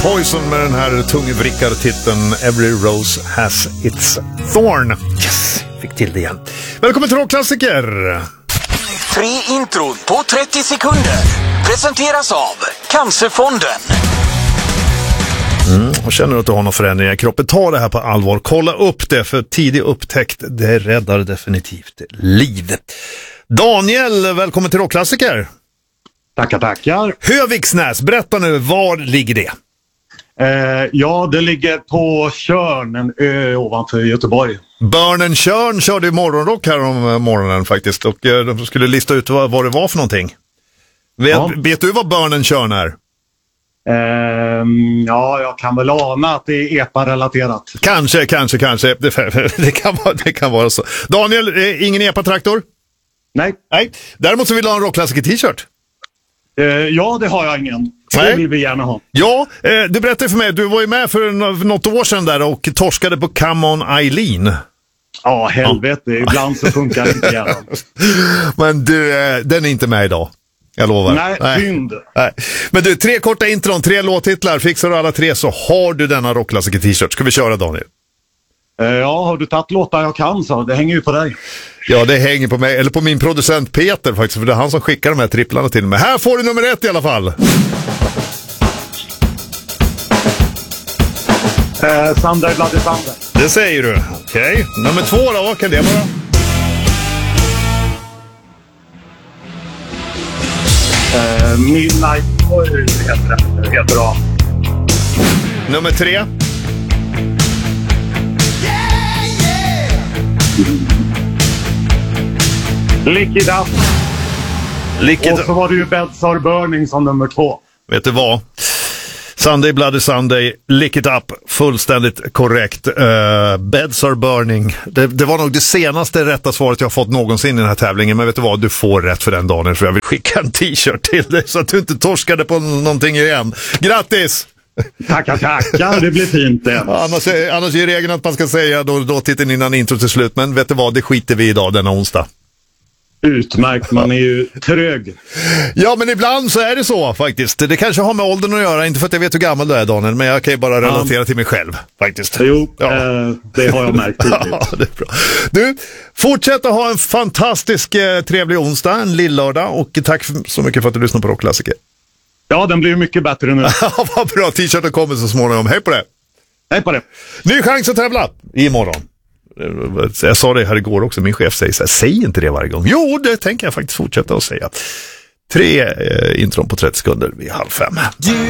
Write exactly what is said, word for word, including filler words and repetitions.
Poison med den här tungvrickade titeln Every Rose Has Its Thorn. Yes, fick till det igen. Välkommen till Rockklassiker. Tre intron på trettio sekunder presenteras av Cancerfonden. Mm, och känner du att du har någon förändring i kroppen, ta det här på allvar. Kolla upp det, för tidig upptäckt, det räddar definitivt liv. Daniel, välkommen till Rockklassiker. Tackar, tackar. Höviksnäs, berätta nu, var ligger det? Eh, ja, det ligger på Tjörn, en ö ovanför Göteborg. Börnen Tjörn körde ju morgonrock här om morgonen faktiskt, och eh, de skulle lista ut vad, vad det var för någonting. Vet, Ja. vet du vad Börnen Tjörn är? Eh, ja, jag kan väl ana att det är E P A-relaterat. Kanske, kanske, kanske. Det, det, kan vara, det kan vara så. Daniel, eh, ingen E P A-traktor? Nej. Nej. Däremot så vill du ha en Rockklassiker-t-shirt. Eh, ja, det har jag ingen. Nej. Det vill vi gärna ha. Ja, eh, du berättade för mig, du var ju med för något år sedan där och torskade på Come On Eileen. Ja, helvete. Ja. Ibland så funkar det inte gärna. Men du, eh, den är inte med idag. Jag lovar. Nej, Nej. synd. Nej. Men du, tre korta intron, tre låttitlar. Fixar du alla tre så har du denna Rockklassiker-t-shirt. Ska vi köra, Daniel? Eh, ja, har du tagit låtar jag kan så? Det hänger ju på dig. Ja, det hänger på mig. Eller på min producent Peter faktiskt. För det är han som skickar de här tripplarna till mig. Här får du nummer ett i alla fall. Eh, Sunday Bloody Sunday. Det säger du. Okej. Okay. Nummer två då, vad kan det vara? Eh, Midnight Oil heter det. Heter bra. Nummer tre. Lick It Up. Lick It Och så var det ju Beds Are Burning som nummer två. Vet du vad? Sunday Bloody Sunday, Lick It Up, fullständigt korrekt. Uh, Beds Are Burning. Det, det var nog det senaste rätta svaret jag har fått någonsin i den här tävlingen. Men vet du vad? Du får rätt för den dagen. För jag vill skicka en t-shirt till dig så att du inte torskade på någonting igen. Grattis! Tackar, tackar. Det blir fint det. annars, är, annars är regeln att man ska säga då, då titeln innan intro till slut. Men vet du vad? Det skiter vi idag denna onsdag. Utmärkt, man är ju trög. Ja, men ibland så är det så faktiskt. Det kanske har med åldern att göra, inte för att jag vet hur gammal du är, Daniel, men jag kan ju bara relatera ja. till mig själv faktiskt. Jo, ja. eh, det har jag märkt tidigt. Ja, det är bra. Du, fortsätt att ha en fantastisk eh, trevlig onsdag, en lillördag, och tack så mycket för att du lyssnar på Rockklassiker. Ja, den blir ju mycket bättre nu. Ja, vad bra, t-shirten kommer så småningom. Hej på det! Hej på det! Ny chans att tävla imorgon. Jag sa det här igår också, min chef säger så här, säg inte det varje gång. Jo, det tänker jag faktiskt fortsätta att säga. Tre eh, intron på trettio sekunder vid halv fem.